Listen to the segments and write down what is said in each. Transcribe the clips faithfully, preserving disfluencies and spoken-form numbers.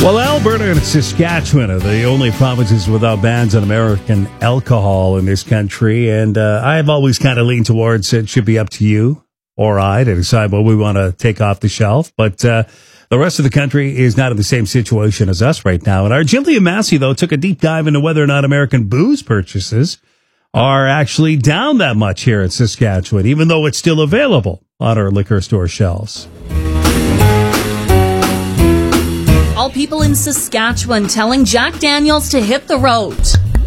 Well, Alberta and Saskatchewan are the only provinces without bans on American alcohol in this country. And uh, I've always kind of leaned towards it should be up to you or I to decide what we want to take off the shelf. But uh, the rest of the country is not in the same situation as us right now. And our Jillian Massey, though, took a deep dive into whether or not American booze purchases are actually down that much here in Saskatchewan, even though it's still available on our liquor store shelves. All people in Saskatchewan telling Jack Daniels to hit the road.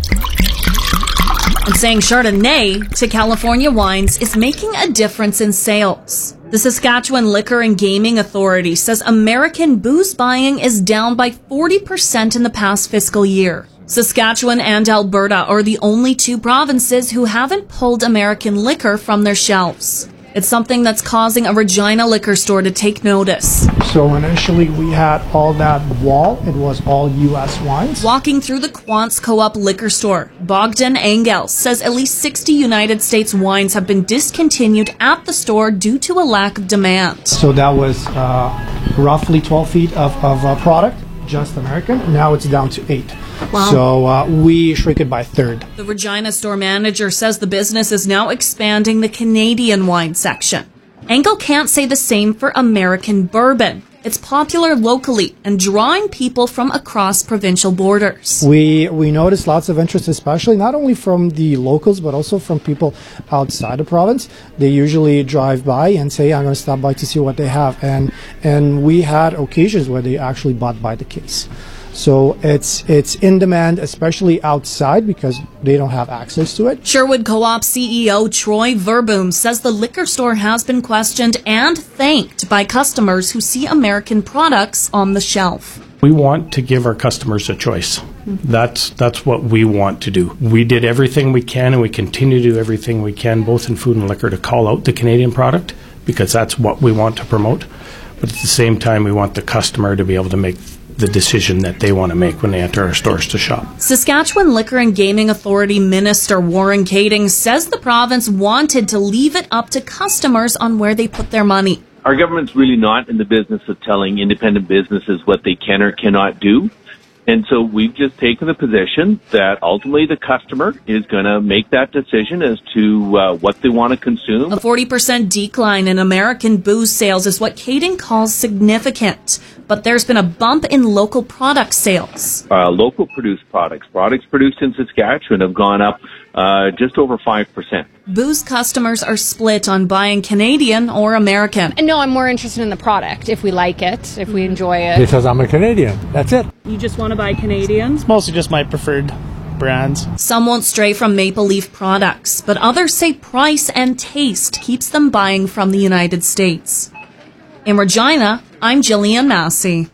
And saying Chardonnay to California wines is making a difference in sales. The Saskatchewan Liquor and Gaming Authority says American booze buying is down by forty percent in the past fiscal year. Saskatchewan and Alberta are the only two provinces who haven't pulled American liquor from their shelves. It's something that's causing a Regina liquor store to take notice. So initially we had all that wall. It was all U S wines. Walking through the Quants Co-op liquor store, Bogdan Engel says at least sixty United States wines have been discontinued at the store due to a lack of demand. So that was uh, roughly twelve feet of, of uh, product, just American. Now it's down to eight. Wow. So uh, we shrink it by a third. The Regina store manager says the business is now expanding the Canadian wine section. Engel can't say the same for American bourbon. It's popular locally and drawing people from across provincial borders. We we noticed lots of interest, especially not only from the locals, but also from people outside the province. They usually drive by and say, I'm going to stop by to see what they have. And and we had occasions where they actually bought by the case. So it's it's in demand, especially outside, because they don't have access to it. Sherwood Co-op C E O Troy Verboom says the liquor store has been questioned and thanked by customers who see American products on the shelf. We want to give our customers a choice. That's that's what we want to do. We did everything we can, and we continue to do everything we can, both in food and liquor, to call out the Canadian product, because that's what we want to promote. But at the same time, we want the customer to be able to make the decision that they want to make when they enter our stores to shop. Saskatchewan Liquor and Gaming Authority Minister Warren Kading says the province wanted to leave it up to customers on where they put their money. Our government's really not in the business of telling independent businesses what they can or cannot do. And so we've just taken the position that ultimately the customer is going to make that decision as to uh, what they want to consume. A forty percent decline in American booze sales is what Kading calls significant. But there's been a bump in local product sales. Uh, local produced products, products produced in Saskatchewan have gone up uh, just over five percent. Booze customers are split on buying Canadian or American. And no, I'm more interested in the product, if we like it, if we enjoy it. Because I'm a Canadian. That's it. You just want to buy Canadian? It's mostly just my preferred brands. Some won't stray from Maple Leaf products, but others say price and taste keeps them buying from the United States. In Regina, I'm Jillian Massey.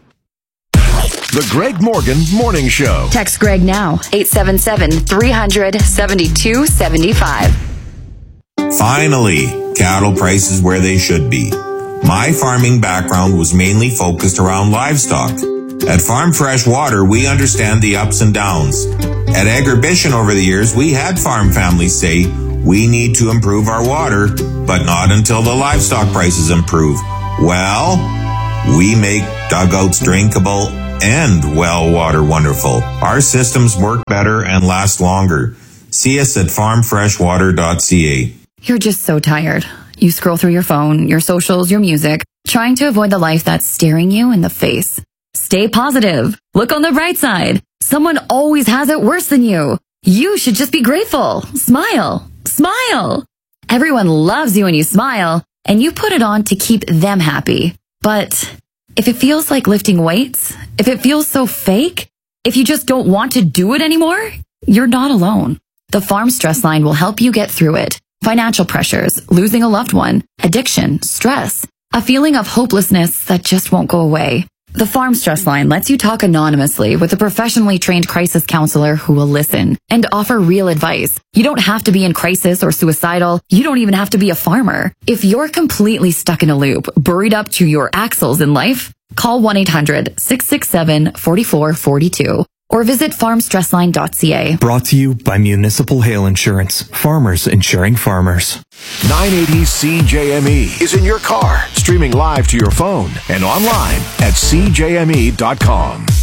The Greg Morgan Morning Show. Text Greg now, eight seven seven, three hundred, seventy-two seventy-five. Finally, cattle prices where they should be. My farming background was mainly focused around livestock. At Farm Fresh Water, we understand the ups and downs. At Agribition over the years, we had farm families say, we need to improve our water, but not until the livestock prices improve. Well, we make dugouts drinkable and well water wonderful. Our systems work better and last longer. See us at farm fresh water dot c a. You're just so tired. You scroll through your phone, your socials, your music, trying to avoid the life that's staring you in the face. Stay positive. Look on the bright side. Someone always has it worse than you. You should just be grateful. Smile. Smile. Everyone loves you when you smile, and you put it on to keep them happy. But if it feels like lifting weights, if it feels so fake, if you just don't want to do it anymore, you're not alone. The Farm Stress Line will help you get through it. Financial pressures, losing a loved one, addiction, stress, a feeling of hopelessness that just won't go away. The Farm Stress Line lets you talk anonymously with a professionally trained crisis counselor who will listen and offer real advice. You don't have to be in crisis or suicidal. You don't even have to be a farmer. If you're completely stuck in a loop, buried up to your axles in life, call one eight hundred, six six seven, four four four two or visit farm stress line dot c a. Brought to you by Municipal Hail Insurance. Farmers insuring farmers. nine eighty C J M E is in your car, streaming live to your phone and online at c j m e dot com.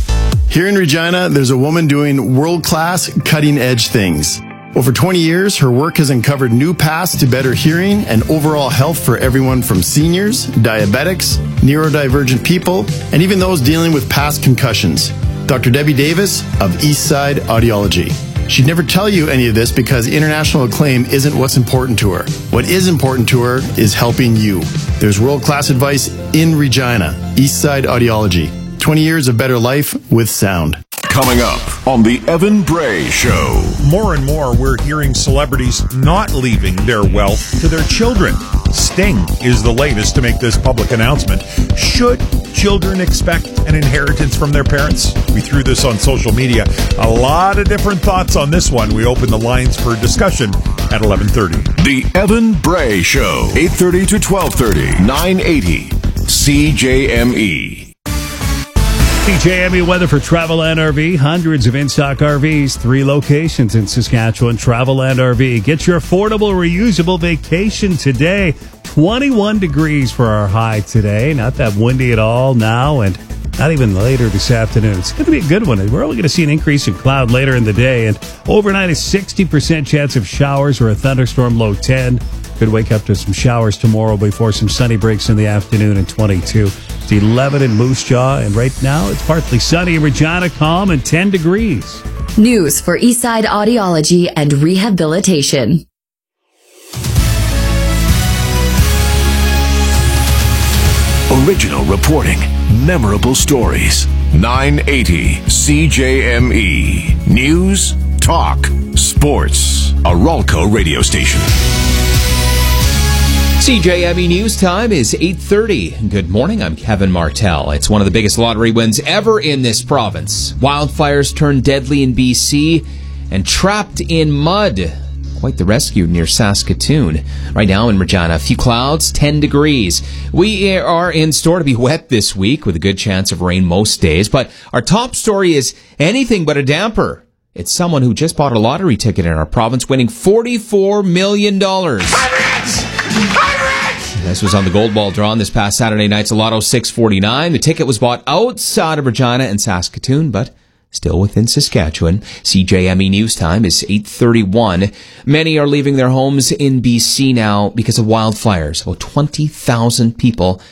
Here in Regina, there's a woman doing world-class, cutting-edge things. Over twenty years, her work has uncovered new paths to better hearing and overall health for everyone from seniors, diabetics, neurodivergent people, and even those dealing with past concussions. Doctor Debbie Davis of Eastside Audiology. She'd never tell you any of this because international acclaim isn't what's important to her. What is important to her is helping you. There's world-class advice in Regina. Eastside Audiology. twenty years of better life with sound. Coming up on the Evan Bray Show. More and more, we're hearing celebrities not leaving their wealth to their children. Sting is the latest to make this public announcement. Should children expect an inheritance from their parents? We threw this on social media. A lot of different thoughts on this one. We open the lines for discussion at eleven thirty. The Evan Bray Show, eight thirty to twelve thirty, nine eighty C J M E. C J M E weather for Travelland R V. Hundreds of in-stock R Vs, three locations in Saskatchewan. Travelland R V. Get your affordable, reusable vacation today. twenty-one degrees for our high today. Not that windy at all now, and not even later this afternoon. It's going to be a good one. We're only going to see an increase in cloud later in the day, and overnight a sixty percent chance of showers or a thunderstorm, low ten. Could wake up to some showers tomorrow before some sunny breaks in the afternoon and twenty-two. It's eleven in Moose Jaw, and right now it's partly sunny in Regina, calm, and ten degrees. News for Eastside Audiology and Rehabilitation. Original reporting, memorable stories. nine eighty C J M E. News, talk, sports. A Ralco radio station. C J M E News time is eight thirty. Good morning, I'm Kevin Martell. It's one of the biggest lottery wins ever in this province. Wildfires turned deadly in B C and trapped in mud. Quite the rescue near Saskatoon. Right now in Regina, a few clouds, ten degrees. We are in store to be wet this week with a good chance of rain most days. But our top story is anything but a damper. It's someone who just bought a lottery ticket in our province winning forty-four million dollars. Pirates! This was on the Gold Ball drawn this past Saturday night's Lotto six forty-nine. The ticket was bought outside of Regina and Saskatoon, but still within Saskatchewan. C J M E News time is eight thirty-one. Many are leaving their homes in B C now because of wildfires. About twenty thousand people,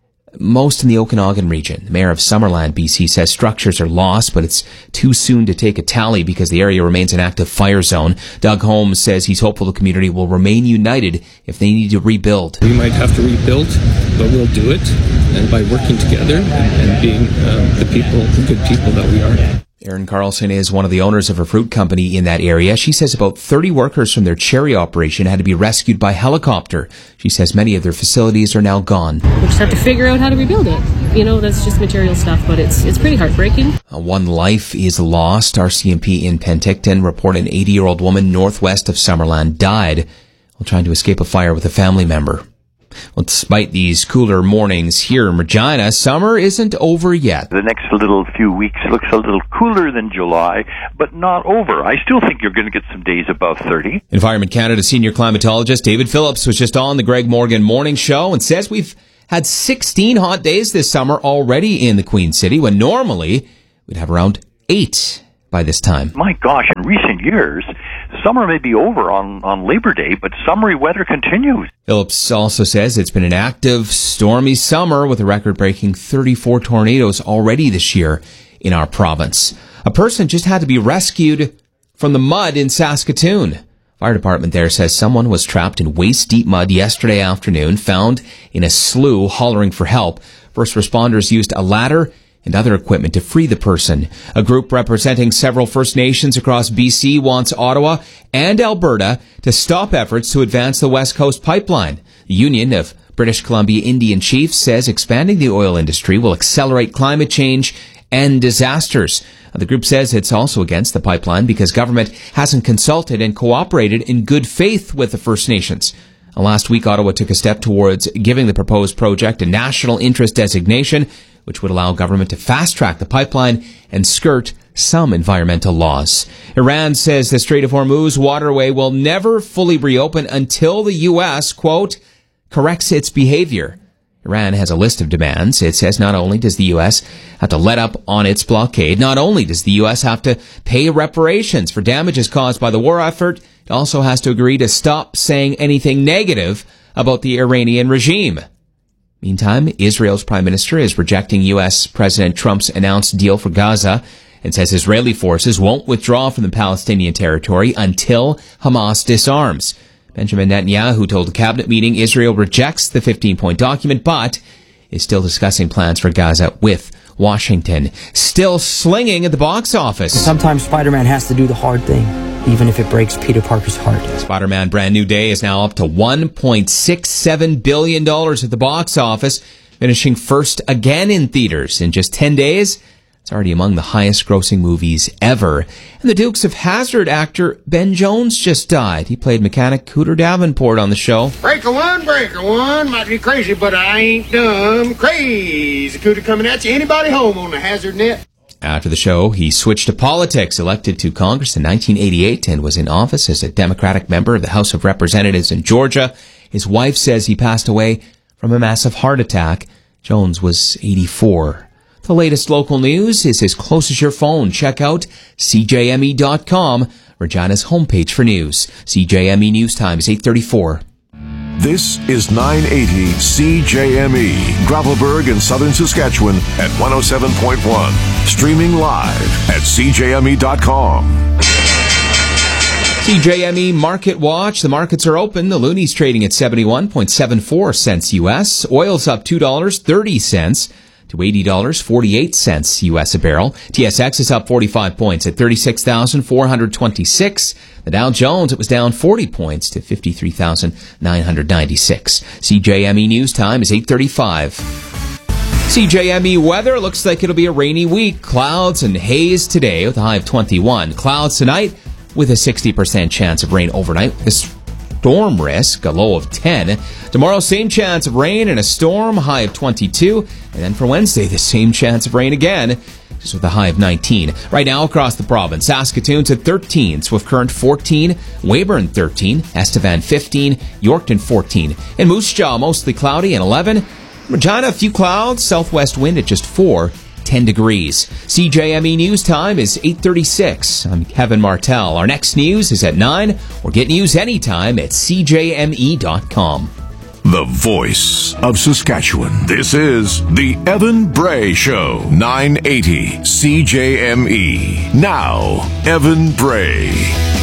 most in the Okanagan region. The mayor of Summerland, B C, says structures are lost, but it's too soon to take a tally because the area remains an active fire zone. Doug Holmes says he's hopeful the community will remain united if they need to rebuild. We might have to rebuild, but we'll do it, and by working together and, and being uh, the people, the good people that we are. Erin Carlson is one of the owners of a fruit company in that area. She says about thirty workers from their cherry operation had to be rescued by helicopter. She says many of their facilities are now gone. We just have to figure out how to rebuild it. You know, that's just material stuff, but it's it's pretty heartbreaking. Uh, one life is lost. R C M P in Penticton report an eighty-year-old woman northwest of Summerland died while trying to escape a fire with a family member. Well, despite these cooler mornings here in Regina, summer isn't over yet. The next little few weeks looks a little cooler than July, but not over. I still think you're going to get some days above thirty. Environment Canada senior climatologist David Phillips was just on the Greg Morgan Morning Show and says we've had sixteen hot days this summer already in the Queen City, when normally we'd have around eight by this time. My gosh, in recent years, summer may be over on, on Labor Day, but summery weather continues. Phillips also says it's been an active, stormy summer with a record-breaking thirty-four tornadoes already this year in our province. A person just had to be rescued from the mud in Saskatoon. Fire department there says someone was trapped in waist-deep mud yesterday afternoon, found in a slough hollering for help. First responders used a ladder and other equipment to free the person. A group representing several First Nations across B C wants Ottawa and Alberta to stop efforts to advance the West Coast Pipeline. The Union of British Columbia Indian Chiefs says expanding the oil industry will accelerate climate change and disasters. The group says it's also against the pipeline because government hasn't consulted and cooperated in good faith with the First Nations. Last week, Ottawa took a step towards giving the proposed project a national interest designation, which would allow government to fast-track the pipeline and skirt some environmental laws. Iran says the Strait of Hormuz waterway will never fully reopen until the U S, quote, corrects its behavior. Iran has a list of demands. It says not only does the U S have to let up on its blockade, not only does the U S have to pay reparations for damages caused by the war effort, it also has to agree to stop saying anything negative about the Iranian regime. Meantime, Israel's prime minister is rejecting U S President Trump's announced deal for Gaza and says Israeli forces won't withdraw from the Palestinian territory until Hamas disarms. Benjamin Netanyahu told a cabinet meeting Israel rejects the fifteen-point document, but is still discussing plans for Gaza with Washington. Still slinging at the box office. Sometimes Spider-Man has to do the hard thing, even if it breaks Peter Parker's heart. Spider-Man Brand New Day is now up to one point six seven billion dollars at the box office, finishing first again in theaters in just ten days. It's already among the highest grossing movies ever. And the Dukes of Hazzard actor Ben Jones just died. He played mechanic Cooter Davenport on the show. Breaker one, breaker one. Might be crazy, but I ain't dumb. Crazy Cooter coming at you. Anybody home on the Hazard net? After the show, he switched to politics, elected to Congress in nineteen eighty-eight, and was in office as a Democratic member of the House of Representatives in Georgia. His wife says he passed away from a massive heart attack. Jones was eighty-four. The latest local news is as close as your phone. Check out C J M E dot com, Regina's homepage for news. C J M E News Time is eight thirty-four. This is nine eighty C J M E, Gravelburg in southern Saskatchewan at one oh seven point one. Streaming live at C J M E dot com. C J M E Market Watch. The markets are open. The Looney's trading at seventy-one point seven four cents U S. Oil's up two dollars and thirty cents to eighty dollars and forty-eight cents U S a barrel. T S X is up forty-five points at thirty-six thousand four hundred twenty-six. The Dow Jones, it was down forty points to fifty-three thousand nine hundred ninety-six. C J M E News Time is eight thirty-five. C J M E weather looks like it'll be a rainy week. Clouds and haze today with a high of twenty-one. Clouds tonight with a sixty percent chance of rain overnight. This storm risk, a low of ten. Tomorrow, same chance of rain and a storm, high of twenty-two. And then for Wednesday, the same chance of rain again, just with a high of nineteen. Right now, across the province, Saskatoon's at thirteen, Swift Current fourteen, Weyburn thirteen, Estevan fifteen, Yorkton fourteen. In Moose Jaw, mostly cloudy and eleven. Regina, a few clouds, southwest wind at just four. ten degrees. C J M E News Time is eight thirty-six. I'm Kevin Martell. Our next news is at nine, or get news anytime at C J M E dot com. The voice of Saskatchewan. This is the Evan Bray Show. nine eighty C J M E. Now, Evan Bray.